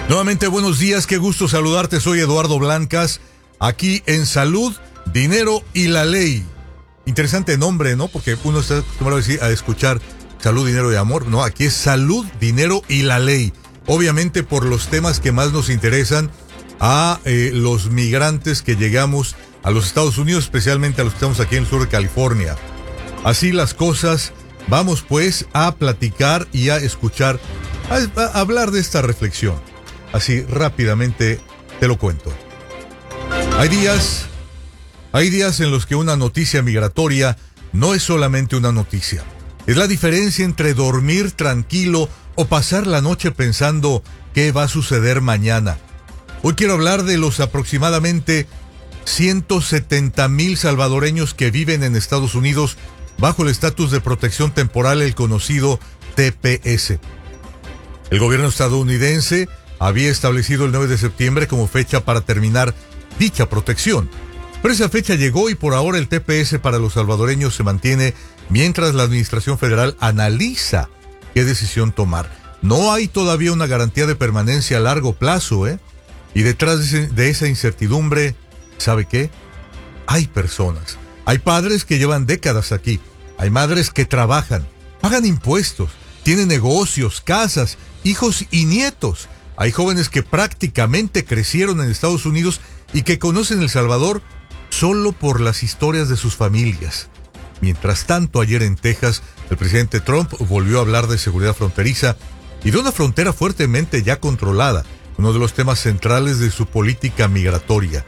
Nuevamente buenos días, qué gusto saludarte, soy Eduardo Blancas, aquí en Salud, Dinero y la Ley. Interesante nombre, ¿no? Porque uno está acostumbrado a escuchar Salud, Dinero y Amor. No, aquí es Salud, Dinero y la Ley. Obviamente por los temas que más nos interesan a los migrantes que llegamos a los Estados Unidos, especialmente a los que estamos aquí en el sur de California. Así las cosas, vamos pues a platicar y a escuchar, a hablar de esta reflexión. Así rápidamente te lo cuento. Hay días en los que una noticia migratoria no es solamente una noticia. Es la diferencia entre dormir tranquilo o pasar la noche pensando qué va a suceder mañana. Hoy quiero hablar de los aproximadamente 170,000 salvadoreños que viven en Estados Unidos bajo el estatus de protección temporal, el conocido TPS. El gobierno estadounidense había establecido el 9 de septiembre como fecha para terminar dicha protección. Pero esa fecha llegó y por ahora el TPS para los salvadoreños se mantiene mientras la administración federal analiza qué decisión tomar. No hay todavía una garantía de permanencia a largo plazo, Y detrás de esa incertidumbre, ¿sabe qué? Hay personas. Hay padres que llevan décadas aquí. Hay madres que trabajan, pagan impuestos, tienen negocios, casas, hijos y nietos. Hay jóvenes que prácticamente crecieron en Estados Unidos y que conocen El Salvador solo por las historias de sus familias. Mientras tanto, ayer en Texas, el presidente Trump volvió a hablar de seguridad fronteriza y de una frontera fuertemente ya controlada, uno de los temas centrales de su política migratoria.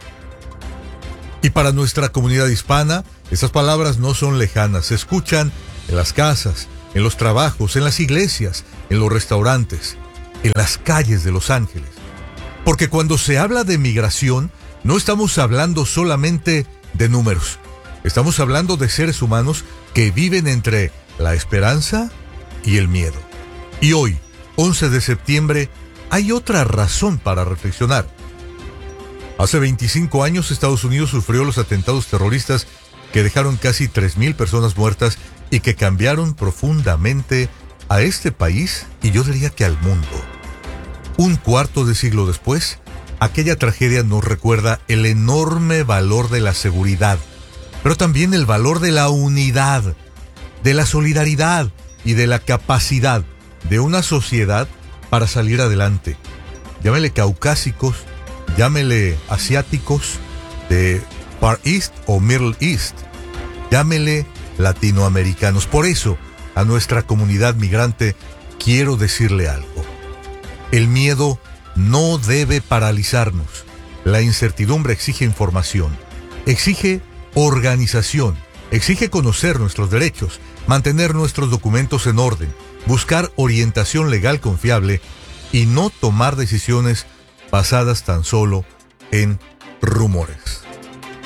Y para nuestra comunidad hispana, estas palabras no son lejanas, se escuchan en las casas, en los trabajos, en las iglesias, en los restaurantes, en las calles de Los Ángeles. Porque cuando se habla de migración, no estamos hablando solamente de números. Estamos hablando de seres humanos que viven entre la esperanza y el miedo. Y hoy, 11 de septiembre, hay otra razón para reflexionar. Hace 25 años Estados Unidos sufrió los atentados terroristas que dejaron casi 3,000 personas muertas y que cambiaron profundamente a este país y yo diría que al mundo. Un cuarto de siglo después, aquella tragedia nos recuerda el enorme valor de la seguridad, pero también el valor de la unidad, de la solidaridad y de la capacidad de una sociedad para salir adelante. Llámele caucásicos, llámele asiáticos de Far East o Middle East, llámele latinoamericanos. Por eso, a nuestra comunidad migrante quiero decirle algo. El miedo no debe paralizarnos. La incertidumbre exige información, exige organización, exige conocer nuestros derechos, mantener nuestros documentos en orden, buscar orientación legal confiable y no tomar decisiones basadas tan solo en rumores.